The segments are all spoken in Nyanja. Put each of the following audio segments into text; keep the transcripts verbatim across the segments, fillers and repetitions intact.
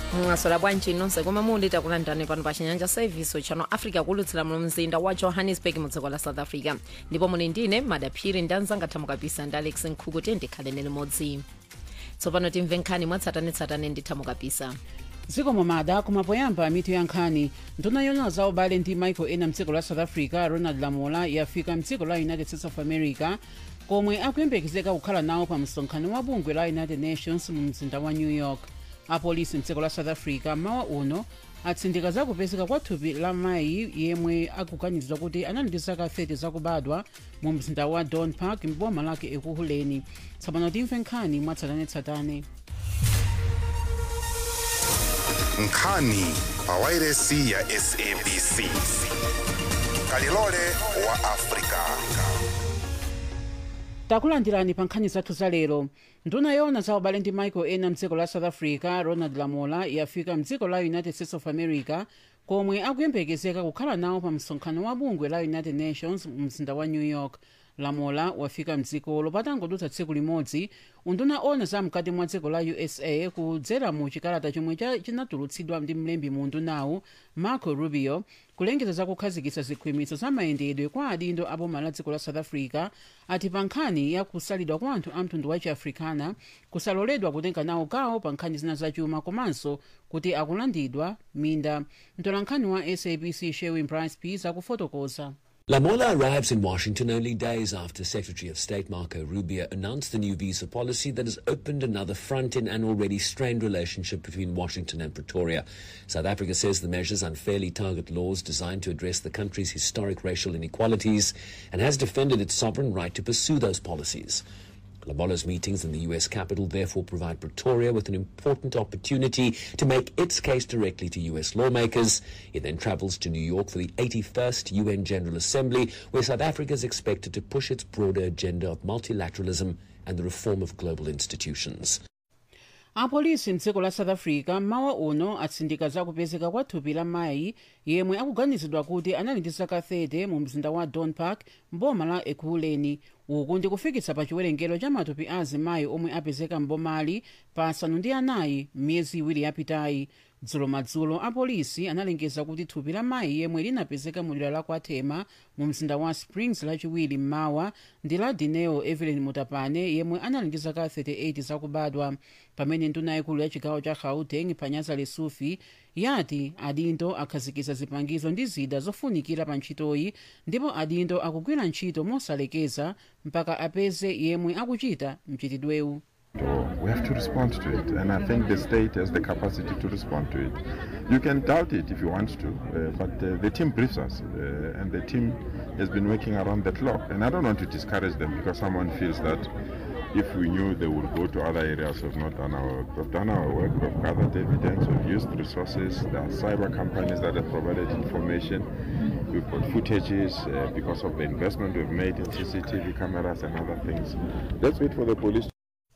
mwasola bwanji nonse komwe muli takulandirani pano pa chinyanja service chano Africa kulutsira mu mzinda wa Johannesburg mu dziko la South Africa ndipo muli ndine madaphiri ndanzanga thamukapisa ndi Alex Nkhuku tendikhaleni limodzi tsopano timve nkhani mwatsatanetsatane ndi thamukapisa. dziko momada kumapoyamba mitu ya nkhani nduna yona za ubale ndi maiko ena mdziko la South Africa Ronald Lamola yafika mdziko la United States of America komwe akuyembekezeka kukhala nawo pa msonkhano wa bungwe la United Nations mu mzinda wa New York. Apolisi mdziko la South Africa mawa uno atsindika za kupezeka kwa thupi la mayi yemwe akuganizidwa kuti anali ndi zaka thirty zakubadwa mu mzinda wa Don Park mboma lake Ekuhuleni. Tsopano timve nkhani mwatsatanetsatane. Nkhani pa wairesi ya S A B C kalilole wa Afrika. Takulandirani pa nkhani zathu za lero. Nduna yona za ubale ndi maiko ena mdziko la South Africa Ronald Lamola yafika mdziko la United States of America komwe akuyembekezeka kukhala nawo pa msonkhano wa bungwe la United Nations mu mzinda wa New York. Lamola wafika mdzikolo patangodutsa tsiku limodzi unduna ona za mkati mwa dziko la U S A kudzera mu chikalata chomwe chinatulutsidwa ndi mlembi mu undunawu Marco Rubio kulengeza za kukhazikitsa zikhwimitso za mayendedwe kwa adindo aboma la dziko la South Africa ati pa nkhani ya kusalidwa kwa anthu a mtundu wa chiafrikana kusaloledwa kutenga nawo gawo pa nkhani zina zachuma komanso kuti akulandidwa minda. Mtolankhani wa S A B C Sherwin Bryce Pease akufotokoza. Lamola arrives in Washington only days after Secretary of State Marco Rubio announced the new visa policy that has opened another front in an already strained relationship between Washington and Pretoria. South Africa says the measures unfairly target laws designed to address the country's historic racial inequalities and has defended its sovereign right to pursue those policies. Lamola's meetings in the U S capital therefore provide Pretoria with an important opportunity to make its case directly to U S lawmakers. He then travels to New York for the eighty-first U N General Assembly, where South Africa is expected to push its broader agenda of multilateralism and the reform of global institutions. Apolisi mdziko la South Africa mawa uno atsindika za kupezeka kwa thupi la mayi yemwe akuganizidwa kuti anali ndi zaka thirty mu mzinda wa Don Park mboma la Ekuhuleni. Uku ndi kufikitsa pa chiwerengero cha matupi a azimayi omwe apezeka mbomali pa asanu ndi anayi miyezi iwiri yapitayi. Dzulo madzulo apolisi analengeza kuti thupi la mayi yemwe linapezeka mu dera la Kwathema mu mzinda wa Springs lachiwiri mmawa ndi la Dineo Evelyn Mutapane yemwe anali ndi zaka thirty-eight zakubadwa. Pamene nduna yaikulu ya chigawo cha Gauteng Panyaza Lesufi yati adindo akhazikitsa zipangizo ndi zida zofunikira pa ntchitoyi ndipo adindo akugwira ntchito mosalekeza mpaka apeze yemwe akuchita mchitidwewu. We have to respond to it, and I think the state has the capacity to respond to it. You can doubt it if you want to, uh, but uh, the team briefs us, uh, and the team has been working around the clock. And I don't want to discourage them because someone feels that if we knew they would go to other areas, we've not done our work. We've done our work, we've gathered evidence, we've used resources. There are cyber companies that have provided information. We've got footages uh, because of the investment we've made in C C T V cameras and other things. Let's wait for the police.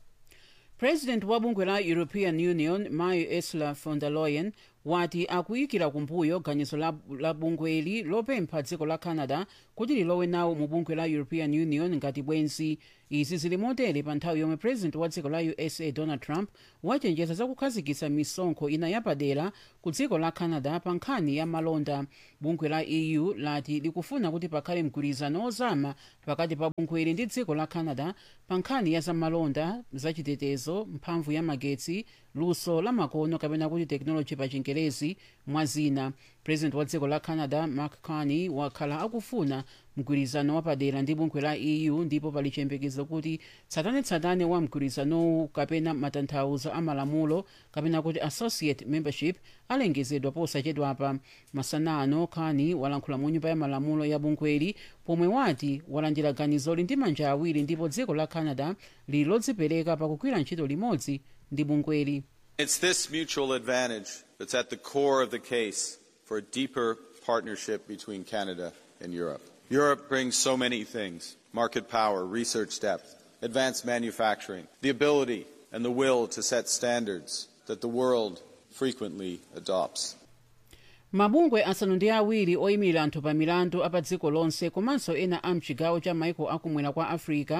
President wa bungwe la European Union Mayi Ursula von der Leyen wati akuyikira kumbuyo ganizo la, la bungweli lopempha dziko la Canada kuti lilowe nawo mu bungwe la European Union ngati bwenzi. Izi zili motere pa nthawi yomwe president wa dziko la U S A Donald Trump wachenjeza za kukhazikitsa misonkho ina yapadera ku dziko la Canada pa nkhani ya malonda. Bungwe la E U lati likufuna kuti pakhale mgwirizano ozama pakati pa bungweli ndi dziko la Canada pa nkhani ya za malonda, zachitetezo, mphamvu ya magetsi, luso la makono kapena kuti technology pa Chingerezi mwazina. President wa dziko la Canada Mark Carney wakhala akufuna mgwirizano wapadera ndi bungwe la E U ndipo pali chiyembekezo kuti tsatanetsatane wa mgwirizanowu kapena matanthauzo a malamulo kapena kuti associate membership alengezedwa posachedwapa. Masanano Carney walankhula mu nyumba ya malamulo ya bungweli pomwe wati walandira ganizoli ndi manja awiri ndipo dziko la Canada lili lodzipereka pakugwira ntchito limodzi ndi bungweli. It's this mutual advantage that's at the core of the case for a deeper partnership between Canada and Europe. Europe brings so many things: market power, research depth, advanced manufacturing, the ability and the will to set standards that the world frequently adopts. Mabungwe asanu ndi awiri oyimira anthu pa milandu apa dziko lonse komanso ena a mchigawo cha maiko akumwera kwa Africa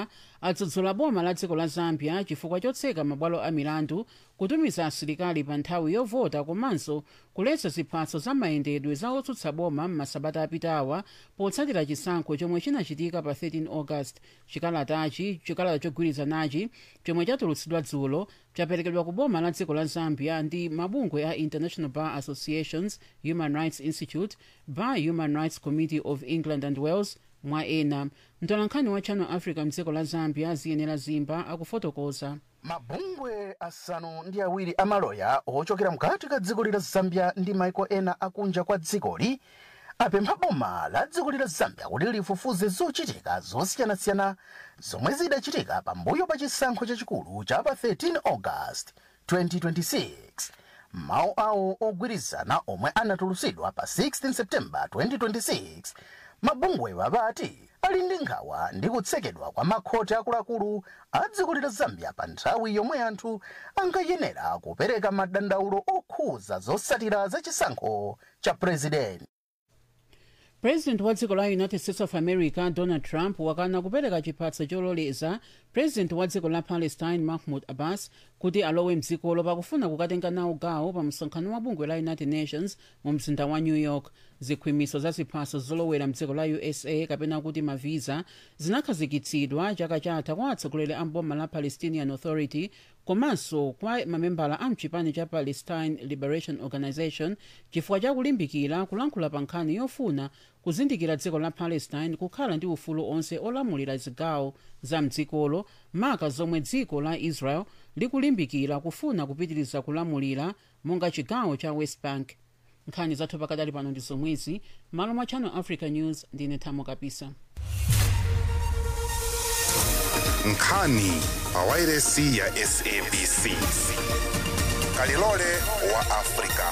adzudzula boma la dziko la zambia chifukwa chotseka mabwalo a milandu, kutumiza asilikali pa nthawi yovota komanso kuletsa ziphaso za mayendedwe za otsutsa boma m'masabata apitawa potsatira chisankho chomwe chinachitika pa thirteen august. chikalatachi chikalata chogwirizanachi chomwe chatulutsidwa dzulo chaperekedwa ku boma la dziko la zambia ndi mabungwe a International Bar Associations, Human Rights Institute, Bar Human Rights Committee of England and Wales mwa ena. Mtolankhani wa Channel Africa mdziko la Zambia Ziyenera Zimba akufotokoza. Mabungwe asanu ndi awiri amaloya ochokera mkati ka dziko la Zambia ndi maiko ena akunja kwa dzikoli apempha boma la dziko la Zambia kuti lifufuze zochitika zosiyanasiyana zomwe zidachitika pambuyo pa chisankho chachikulu cha pa thirteen august twenty twenty-six. Mawu awo ogwirizana omwe anatulutsidwa pa sixteen september twenty twenty-six. Mabungwe wabati ali ndi nkhawa ndi kutsekedwa kwa makhoti akuluakulu a dziko la Zambia pa nthawi yomwe anthu ankayenera kupereka madandaulo okhuza zotsatira za chisankho cha president. President wa dziko la United States of America Donald Trump wakana kupereka chiphaso chololeza President wa dziko la Palestine Mahmoud Abbas kuti alowe mdzikolo pakufuna kukatenga nawo gawo pa msonkhano wa bungwe la United Nations mu mzinda wa New York. Zikhwimiso za ziphaso zolowera mdziko la U S A kapena kuti mavisa zinakhazikitsidwa chaka chatha kwa atsogoleri a mboma la Palestinian Authority komanso kwa mamembala a mchipani cha Palestine Liberation Organization chifukwa chakulimbikira kulankhula pa nkhani yofuna kuzindikira dziko la Palestine kukhala ndi ufulu onse olamulira zigawo za mdzikolo, maka zomwe dziko la Israel likulimbikira kufuna kupitiriza kulamulira monga chigawo cha West Bank. Nkhani zathu pakadali pano ndi zomwezi. Malo mwa Channel Africa News ndine Thamo Kapisa. Nkhani pawairesi ya S A B C. Kalilole wa Afrika.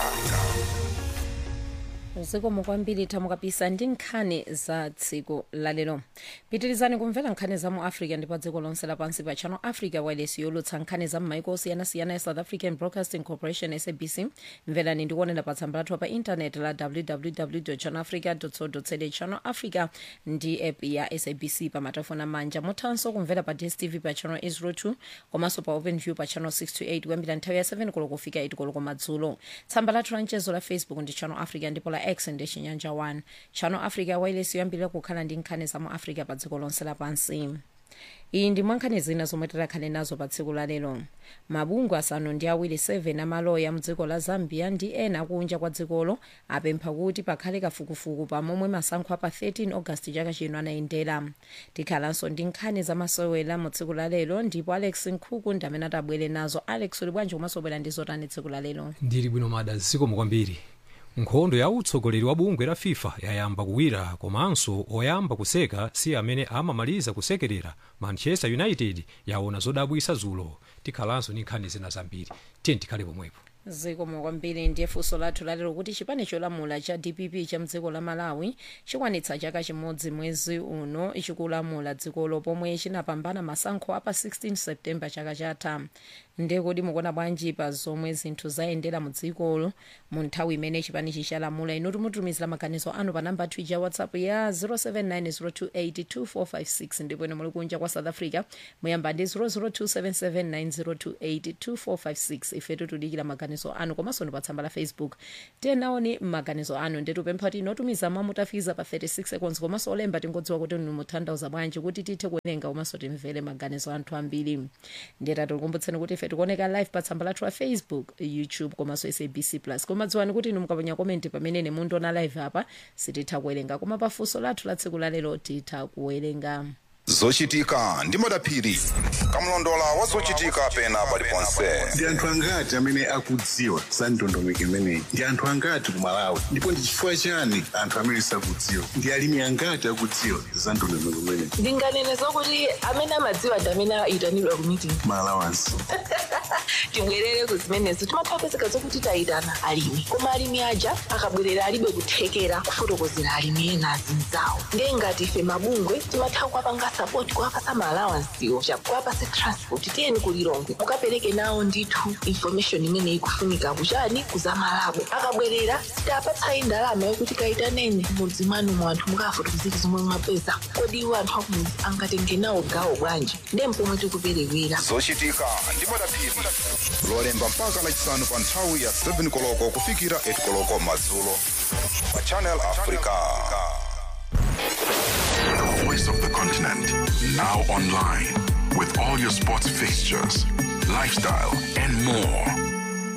Zikomo kwambiri Thamo Kapisa ndi nkhani za tsiku lalero. Pitirizani kumvera nkhani za mu Africa ndipo dziko lonse lapansi pa Channel Africa wireless yolutsa nkhani za m'maiko osiyanasiyana ya South African Broadcasting Corporation S A B C. Mverani ndikuonera pa tsamba lathu pa internet la w w w dot channel africa dot co dot za. Channel Africa ndi app ya S A B C pa matafona manja. Muthanso kumvera pa D S T V pa Channel eight oh two komanso pa OpenView pa Channel six to eight kuyambira nthawi ya seven koloko kufika eight koloko madzulo. Tsamba lathu la mchezo la Facebook ndi Channel Africa ndipo la X ndi Chinyanja one. Channel Africa wireless yoyambirira kukhala ndi nkhani za mu Africa pa dziko lonse lapansi. Iyi ndi mwankhani zina zomwe tikhale nazo pa tsiku la lero. Mabungwe asanu ndi awiri seven amaloya mdziko la Zambia ndi ena kunja kwa dzikolo apempha kuti pakhale kafukufuku pamomwe masankho pa thirteen august chaka chino anayendera. Tikhalanso ndi nkhani za masewera mu tsiku la lero ndipo Alex Nkhuku ndi amene atabwere nazo. Alex uli bwanji kumasobwera ndi zotani tsiku la lero? Ndili bwino mada zikomo kwambiri. Nkhondo ya utsogoleri wa bungwe la FIFA yayamba kuwira komanso oyamba kuseka si amene amamaliza kusekerera. Manchester United yaona zodabwisa zulo. Tikhalanso ndi nkhani zina zambiri. Tiye tikhale pomwepo. Zikomo kwambiri ndiye funso lathu lalero kuti chipani cholamula cha D P P cha mdziko la Malawi chikwanitsa chaka chimodzi mwezi uno chikulamula dzikolo pomwe chinapambana masankho apa sixteen september chaka chatha. Ndiye kuti mukuona bwanji pa zomwe zinthu zayendera mu dzikolo mu nthawi imene chipani chichalamula. Inu tumutumizira maganizo anu pa namba ya WhatsApp ya zero seven nine zero two eight two four five six ndipo inu muli kunja kwa South Africa muyamba ndi zero zero two seven seven nine zero two eight two four five six. Ifetu tudikira maganizo anu komanso ndi pa tsamba la Facebook. Tenaoni maganizo anu ndi tupempha kuti inotumiza mamutafiza pa thirty six seconds komanso olemba tingodziwa kuti inu mutanthauza bwanji kuti tithe kuwerenga komanso timvere maganizo anthu ambiri. Ndiye tatikumbutseni kuti ife tikuoneka live pa tsamba lathu la Facebook, YouTube komanso S A B C plus. Koma dziwani kuti inu mukaponya comment pamene mundiona live apa sititha kuwerenga koma pa funso lathu la tsiku la lero titha kuwerenga. Zochitika ndi Madaphiri. Kamlondola wa zochitika pena paliponse. Ndi anthu angati amene akudziwa za ndondomeko imeneyi? Ndi anthu angati ku Malawi? Ndipo ndi chifukwa chani anthu amene sakudziwa? Ndi alimi angati akudziwa za ndondomeko imeneyi? Ndinganene zokuti amene amadziwa ndi amene ayitanidwa ku meeting. Malawansi. Tibwerere ku zimenezo timathapezeka zokuti tayitana alimi. Koma alimi aja akabwerera alibe kuthekera kufotokozera alimi ena azinzawo. Ndiye ngati ife mabungwe timatha kuwapanga support kuwapasa maalawansiwo chakuwapase transport tiyeni kulilongwe mukapereke nawo ndithu information imene ikufunika kuchani kuzamalabo akabwerera sitapatsayi ndalama yokuti kayitaneni mudzi mwanu mwanthu mukafotokozera zomwe mwapeza kodi iwo anthu akumudzi angatenge nawo gawo bwanji ndiye mpomwe tikuperewera zochitika ndi Madaphiri lolemba mpaka lachisanu pa nthawi ya seven koloko kufikira eight koloko madzulo pa Channel Africa. The voice of the continent, now online, with all your sports fixtures, lifestyle, and more.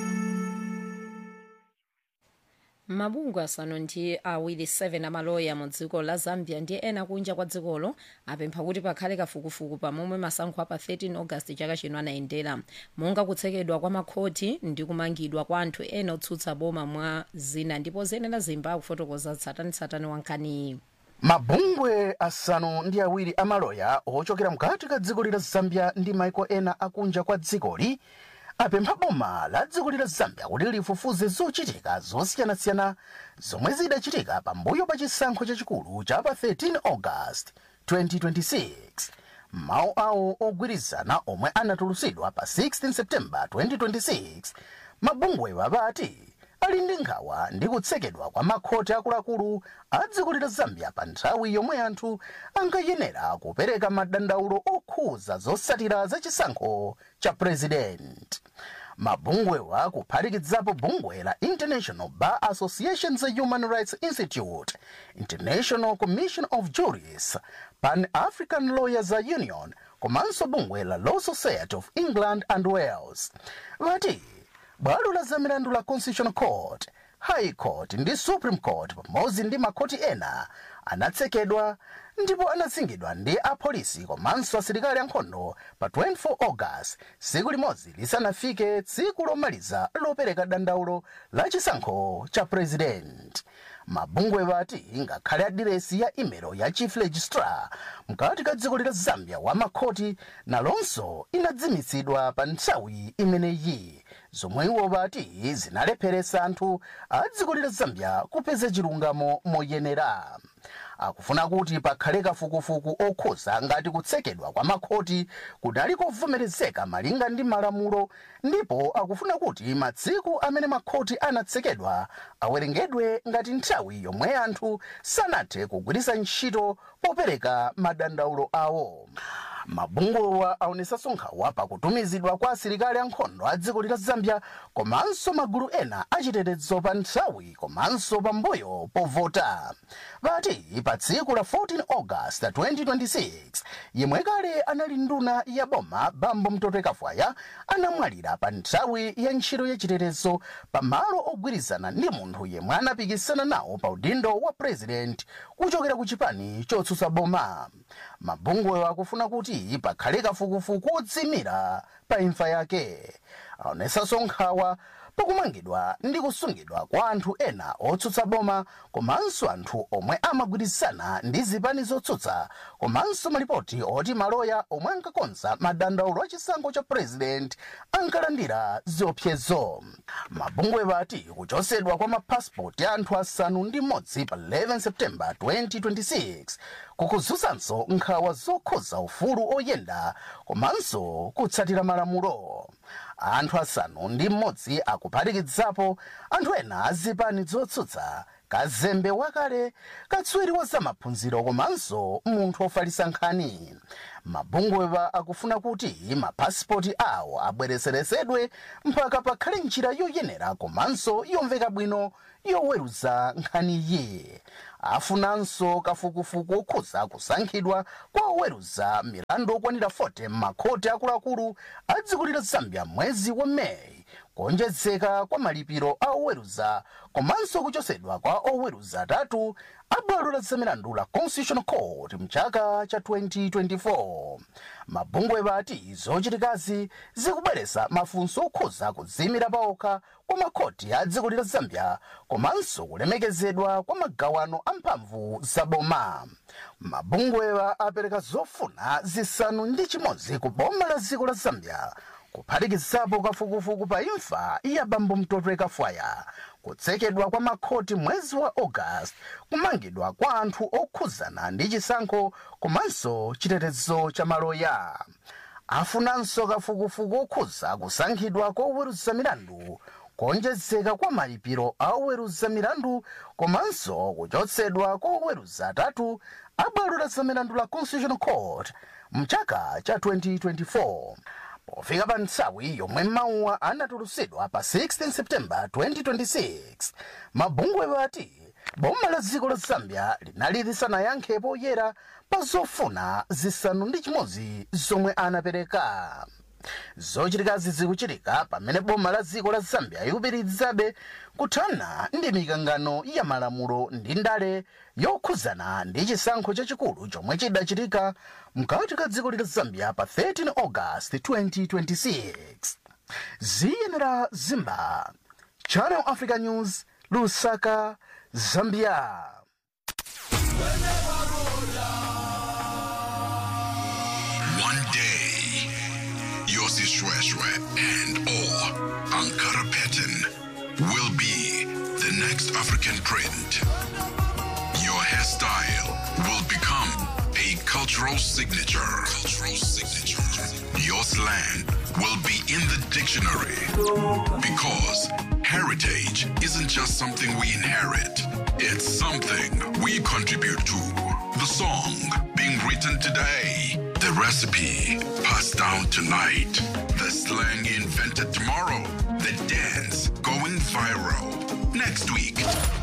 mabungwe asanu ndi awiri seven amaloya mu dziko la Zambia ndi ena kunja kwa dzikolo apempha kuti pakhale kafukufuku pamomwe masankho apa thirteen August chaka chino anayendera monga kutsekedwa kwa makhoti ndi kumangidwa kwa anthu ena otsutsa boma mwa zina ndipo zenera zimba akufotokoza tsatanitsatani wankani. mabungwe asanu ndi awiri amaloya ochokera mkati ka dziko la Zambia ndi maiko ena akunja kwa dzikoli apempha boma la dziko la Zambia kuti lifufuze zochitika zosiyanasiyana zomwe zidachitika pambuyo pa chisankho chachikulu cha pa thirteen August twenty twenty-six. Mawu awo ogwirizana omwe anatulutsidwa pa sixteen September twenty twenty-six, mabungwewa apati ali ndi nkhawa ndi kutsekedwa kwa makhoti akuluakulu a dziko la Zambia pa nthawi yomwe anthu ankayenera kupereka madandaulo okhuza zotsatira za chisankho cha president. mabungwewa kuphatikizapo bungwe la International Bar Association's Human Rights Institute, International Commission of Juries, Pan-African Lawyers Union, komanso bungwe la Law Society of England and Wales. Vati bwalo la zamilandu la Constitutional Court, High Court ndi Supreme Court pamodzi ndi makhoti ena anatsekedwa ndipo anasingidwa ndi apolisi komanso asilikali ankhondo pa twenty-four August, tsiku limodzi lisanafike tsiku lomaliza lopereka dandaulo la chisankho cha president. mabungwe vati ngakhale adiresi ya email ya chief registrar mkati ka dziko la Zambia wa makhoti nalonso inadzimitsidwa pa nthawi imeneyi, zomwe iwo vati zinalepheresa anthu a dziko la Zambia kupeza chilungamo moyenera. akufuna kuti pakhale kafukufuku okhuza ngati kutsekedwa kwa makhoti kudali kovomerezeka malinga ndi malamulo, ndipo akufuna kuti matsiku amene makhoti anatsekedwa awerengedwe ngati nthawi yomwe anthu sanathe kugwiritsa ntchito popereka madandaulo awo. mabungwewa aonesanso nkhawa pakutumizidwa kwa asilikali ankhondo a dziko la Zambia komanso magulu ena achitetezo pa nthawi komanso pambuyo povota. vati pa tsiku la fourteen August twenty twenty-six, yemwe kale anali nduna ya boma Bambo Mtoto Kafwaya anamwalira pa nthawi ya ntchito ya chitetezo pa malo ogwirizana ndi munthu yemwe anapikisana nawo pa udindo wa president kuchokera ku chipani chotsutsa boma. mabungwe akufuna kuti pakhale kafukufuku odzimira pa imfa yake. aonesanso nkhawa pakumangidwa ndi kusungidwa kwa anthu ena otsutsa boma komanso anthu omwe amagwirizana ndi zipani zotsutsa komanso malipoti oti maloya omwe ankakonza madandaulo a chisankho cha president ankalandira ziopsezo. mabungwe vati kuchosedwa kwa mapasipoti a anthu asanu ndi mmodzi pa eleven September twenty twenty-six kukuzunsanso nkhawa zokhuza ufulu oyenda komanso kutsatira malamulo. anthu asanu ndi mmodzi akuphatikizapo anthu ena azipani zotsutsa, kazembe wakale, katswiri wa zamaphunziro komanso munthu ofalitsa nkhani. mabungwewa akufuna kuti mapasipoti awo abwereseresedwe mpaka pakhale njira yoyenera komanso yomveka bwino yoweruza nkhaniyi. afunanso kafukufuku okhuza kusankhidwa kwa oweruza milandu okwanira forty m'makhoti akuluakulu a dziko la Zambia mwezi wa Meyi, kuonjezeka kwa malipiro a oweruza komanso kuchosedwa kwa oweruza atatu a bwalo la zamilandu la Constitutional Court mchaka cha twenty twenty-four. mabungwe vati zochitikazi zikubweretsa mafunso okhuza kudzimira paokha kwa makhoti a dziko la Zambia komanso kulemekezedwa kwa magawano a mphamvu za boma. mabungwewa apereka zofuna zisanu ndi chimodzi ku boma la dziko la Zambia kuphatikizapo kafukufuku pa imfa ya bambo Mtoto Kafwaya, kutsekedwa kwa makhoti mwezi wa August, kumangidwa kwa anthu okhuzana ndi chisankho komanso chitetezo cha maloya. Afunanso kafukufuku okhuza kusankhidwa koweruza milandu, kuonjezeka kwa malipiro a oweruza milandu komanso kuchotsedwa koweruza atatu a bwalo la zamilandu la Constitutional Court mchaka cha twenty twenty-four. Pofika pa nthawi yomwe mawuwa anatulutsidwa pa sixteen September twenty twenty-six, mabungwe ati boma la dziko la Zambia linali lisanayankhe poyera pa zofuna zisanu ndi chimodzi zomwe anapereka. Zochitikazi zikuchitika pamene boma la dziko la Zambia ikupitirizabe kuthana ndi mikangano ya malamulo ndi ndale yokhuzana ndi chisankho chachikulu chomwe chidachitika mkati ka dziko la Zambia pa thirteen August twenty twenty-six. Ziyenera Zimba, Channel Africa News, Lusaka, Zambia. One day, Yossi Shweshwe and or Ankara pattern will be the next African print. Your hairstyle will become a cultural signature. Cultural signature. Your slang will be in the dictionary because heritage isn't just something we inherit. It's something we contribute to. The song being written today, the recipe passed down tonight, the slang invented tomorrow, the dance going viral next week.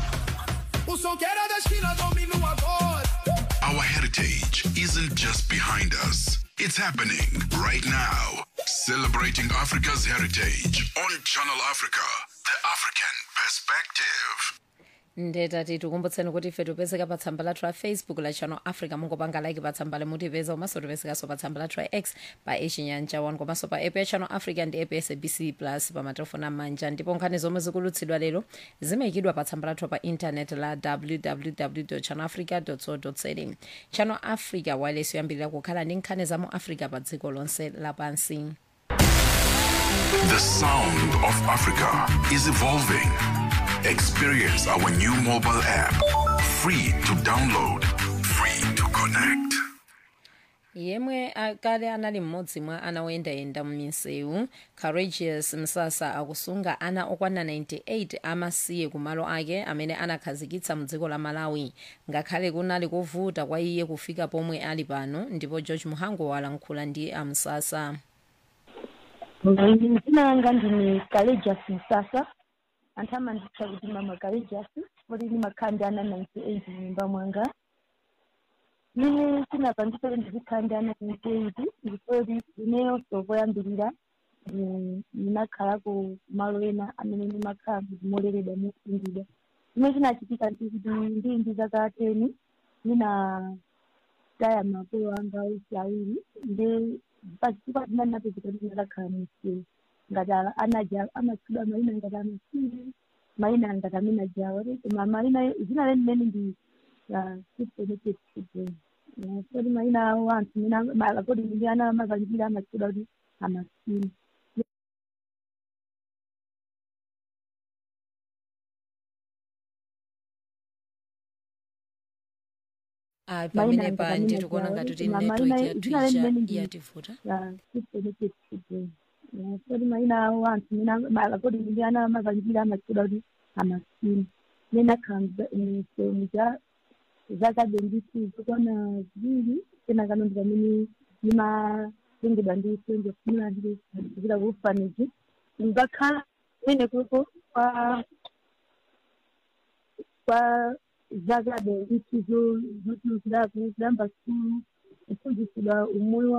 Our heritage isn't just behind us, it's happening right now. Celebrating Africa's heritage on Channel Africa, the African perspective. ndetati tikumbutseni kuti ife tipezeka pa tsamba lathu la Facebook la Channel Africa, mungopanga like pa tsamba limutipeza, komanso tipezekanso pa tsamba lathu la X pa Chinyanja one, komanso pa app ya Channel Africa ndi app ya S A B C Plus pa matelefoni amanja. Ndipo nkhani zomwe zikulutsidwa lero zimayikidwa pa tsamba lathu pa internet la w w w dot channel africa dot co dot za. Channel Africa wireless yoyambirira kukhala ndi nkhani za mu Africa pa dziko lonse lapansi. The sound of Africa is evolving. Experience our new mobile app, free to download, free to connect. Yemwe akale anali mmodzi mwa ana oyendayenda m'misewu, Courageous Msasa akusunga ana okwana ninety-eight amasiye kumalo ake amene anakhazikitsa mdziko la Malawi, ngakhale kunali kuvuta kwa iye kufika pomwe ali pano. Ndipo George Muhango walankhula ndi Msasa. Dzina langa ndine Courageous Msasa. Antama nditha kuti mama Courageous kuti ni makhanda ana ninety-eight nyumba mwanga. Mimi sina pandisa ndizikhanda ana ninety-eight ndipodi ineyo sokoyambirira ninakhala ku malo ena amene ni makhala moleredwa musindida. Ine chinachitika kuti ndi ndi zaka ten nina taya makolo anga onse awiri ndi pachikupa ndinapezeka ndinakhala msiye. Ngata anaja amatsuda maina ngata amasiye maina ngata mina jawari koma maina zina leni leni ndi ya systematic children. Kodi maina wantu mina malakodi ndi ana mavanjira amatsuda kuti amasiye. Ah, pamene pa ndithu kuona ngati kuti network yathu yativuta. Ya systematic children. Kodi maina wantu mina malakodi ndi ana mavanjira amatsuda kuti amasiye. Nena khanza mja zaka bendisi kukona zili tena kano ndamini nima ngidwa ndi senzo kuna ndi zira kufaniji ngakhala ene kuko kwa kwa zaka bendisi zo zo zira kuzamba ku kuzisida umoyo